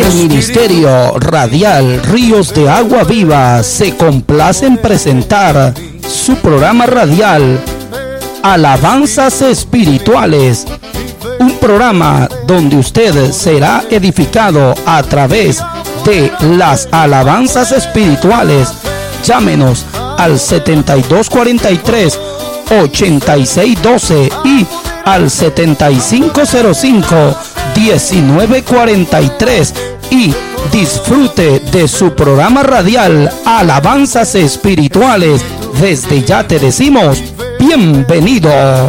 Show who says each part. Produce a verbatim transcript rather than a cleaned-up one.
Speaker 1: El Ministerio Radial Ríos de Agua Viva se complace en presentar su programa radial Alabanzas Espirituales, un programa donde usted será edificado a través de las alabanzas espirituales. Llámenos al setenta y dos cuarenta y tres, ochenta y seis doce y al setenta y cinco cero cinco, diecinueve cuarenta y tres y disfrute de su programa radial Alabanzas Espirituales. Desde ya te decimos bienvenido.